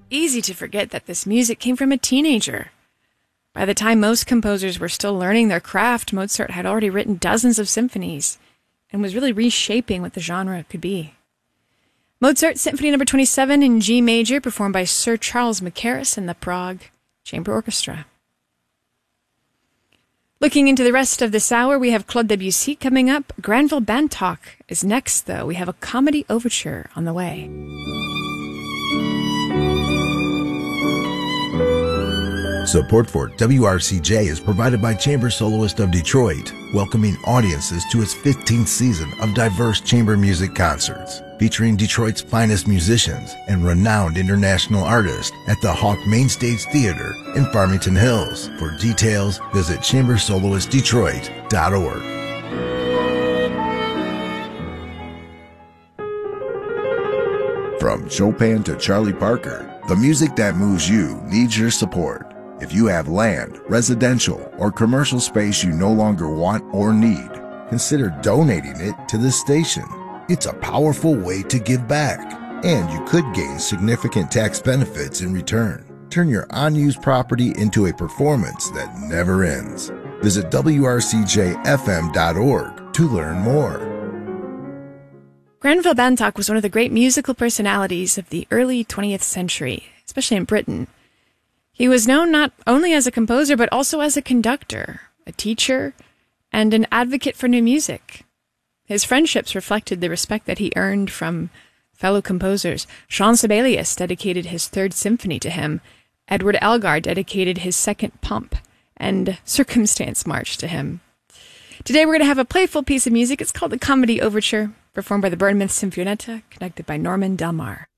easy to forget that this music came from a teenager. By the time most composers were still learning their craft, Mozart had already written dozens of symphonies and was really reshaping what the genre could be. Mozart Symphony No. 27 in G major, performed by Sir Charles Mackerras and the Prague Chamber Orchestra. Looking into the rest of this hour, we have Claude Debussy coming up. Granville Bantock is next, though. We have a comedy overture on the way. Support for WRCJ is provided by Chamber Soloist of Detroit, welcoming audiences to its 15th season of diverse chamber music concerts, featuring Detroit's finest musicians and renowned international artists at the Hawk Mainstage Theater in Farmington Hills. For details, visit chambersoloistdetroit.org. From Chopin to Charlie Parker, the music that moves you needs your support. If you have land, residential, or commercial space you no longer want or need, consider donating it to this station. It's a powerful way to give back, and you could gain significant tax benefits in return. Turn your unused property into a performance that never ends. Visit WRCJFM.org to learn more. Granville Bantock was one of the great musical personalities of the early 20th century, especially in Britain. He was known not only as a composer, but also as a conductor, a teacher, and an advocate for new music. His friendships reflected the respect that he earned from fellow composers. Jean Sibelius dedicated his Third Symphony to him, Edward Elgar dedicated his Second Pomp, and Circumstance March to him. Today we're going to have a playful piece of music. It's called the Comedy Overture, performed by the Bournemouth Sinfonietta, conducted by Norman Delmar.